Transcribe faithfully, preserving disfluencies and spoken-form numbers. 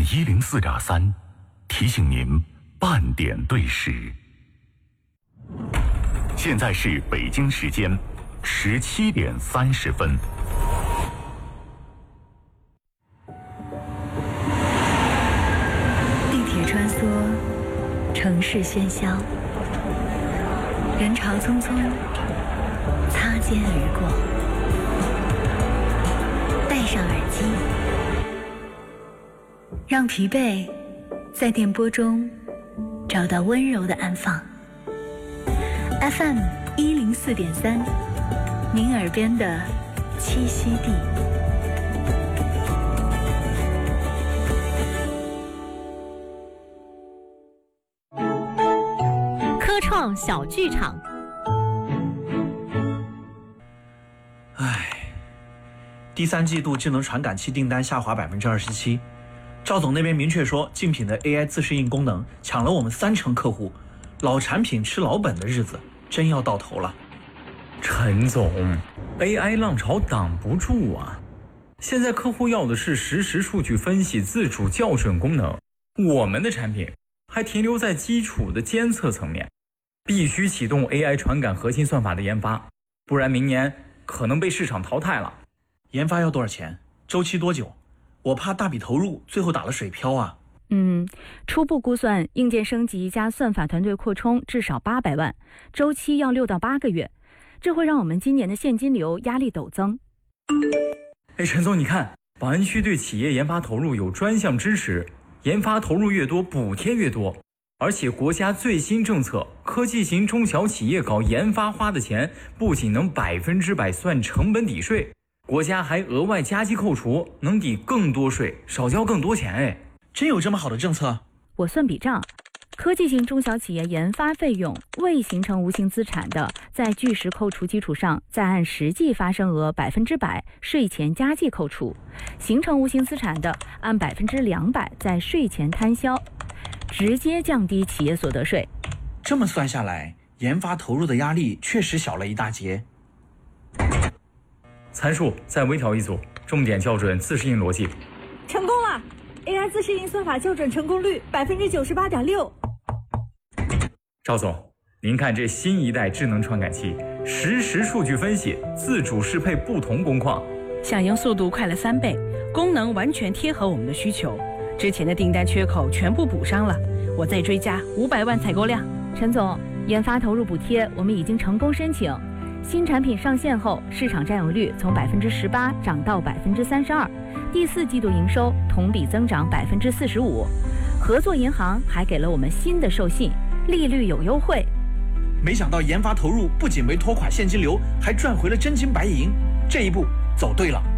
一零四点三提醒您半点对时。现在是北京时间十七点三十分。 地铁穿梭，城市喧嚣，人潮匆匆，擦肩而过。戴上耳机，让疲惫在电波中找到温柔的安放。F M 一零四点三，您耳边的栖息地。 科创小剧场。 唉，第三季度智能传感器订单下滑百分之二十七。赵总那边明确说，竞品的 A I 自适应功能抢了我们三成客户，老产品吃老本的日子真要到头了。 陈总 ，A I 浪潮挡不住啊！现在客户要的是实时数据分析、自主校准功能，我们的产品还停留在基础的监测层面，必须启动 A I 传感核心算法的研发，不然明年可能被市场淘汰了。 研发要多少钱？周期多久？我怕大笔投入，最后打了水漂啊。 嗯，初步估算，硬件升级加算法团队扩充至少八百万，周期要六到八个月，这会让我们今年的现金流压力陡增。 哎，陈总，你看，宝安区对企业研发投入有专项支持，研发投入越多，补贴越多，而且国家最新政策，科技型中小企业搞研发花的钱，不仅能百分之百算成本抵税。国家还额外加计扣除，能抵更多税，少交更多钱。哎， 真有这么好的政策？ 我算笔账，科技型中小企业研发费用未形成无形资产的，在据实扣除基础上，再按实际发生额百分之百税前加计扣除；形成无形资产的，按百分之两百在税前摊销，直接降低企业所得税。 这么算下来，研发投入的压力确实小了一大截。 参数再微调一组，重点校准自适应逻辑。 成功了 ！A I 自适应算法校准成功率百分之九十八点六。 赵总，您看这新一代智能传感器，实时数据分析，自主适配不同工况， 响应速度快了三倍，功能完全贴合我们的需求。之前的订单缺口全部补上了，我再追加五百万采购量。 陈总，研发投入补贴我们已经成功申请。新产品上线后，市场占有率从百分之十八涨到百分之三十二，第四季度营收同比增长百分之四十五。合作银行还给了我们新的授信，利率有优惠。 没想到研发投入不仅没拖垮现金流，还赚回了真金白银，这一步走对了。